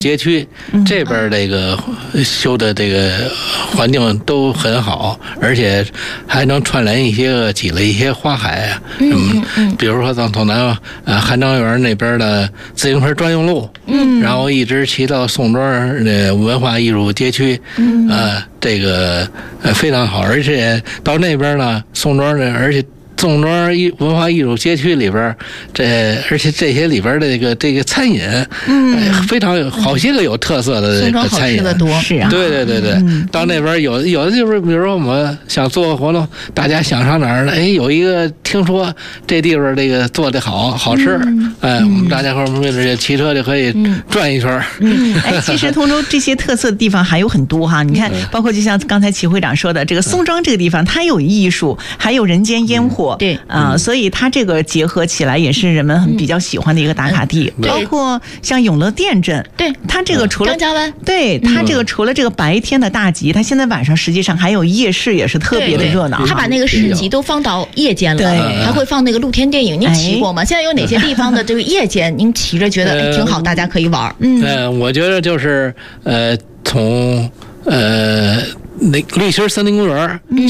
街区这边这个修的这个环境都很好，而且还能串联一些挤了一些花海啊，比如说从南韩庄园那边的自行车专用路，然后一直骑到宋庄文化艺术街区，这个非常好，而且到那边呢，宋庄的，而且宋庄文化艺术街区里边，而且这些里边的这个餐饮，非常有好些个有特色的这个餐饮， 宋庄好吃的多， 是啊， 对，到那边有的就是，比如说我们想做个活动，大家想上哪儿呢？哎，有一个听说这地方这个做的好吃，我们大家伙为了骑车就可以转一圈。 其实通州这些特色的地方还有很多哈，你看，包括就像刚才齐会长说的，这个宋庄这个地方，它有艺术，还有人间烟火。 对所以它这个结合起来也是人们比较喜欢的一个打卡地。包括像永乐店镇， 对， 它这个除了张家湾， 对它这个除了这个白天的大集，它现在晚上实际上还有夜市，也是特别的热闹。 他把那个市集都放到夜间了， 对， 还会放那个露天电影。您骑过吗？现在有哪些地方的这个夜间，您骑着觉得挺好，大家可以玩？ 我觉得就是从那绿心森林公园